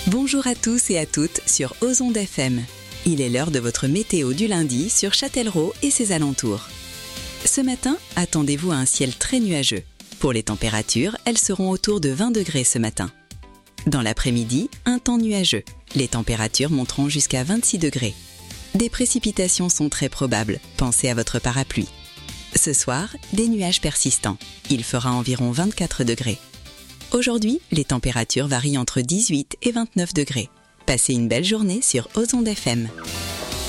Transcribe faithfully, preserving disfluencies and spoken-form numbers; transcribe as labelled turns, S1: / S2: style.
S1: Bonjour à tous et à toutes sur Ozonde F M. Il est l'heure de votre météo du lundi sur Châtellerault et ses alentours. Ce matin, attendez-vous à un ciel très nuageux. Pour les températures, elles seront autour de vingt degrés ce matin. Dans l'après-midi, un temps nuageux. Les températures monteront jusqu'à vingt-six degrés. Des précipitations sont très probables, pensez à votre parapluie. Ce soir, des nuages persistants. Il fera environ vingt-quatre degrés. Aujourd'hui, les températures varient entre dix-huit et vingt-neuf degrés. Passez une belle journée sur Ozonde F M.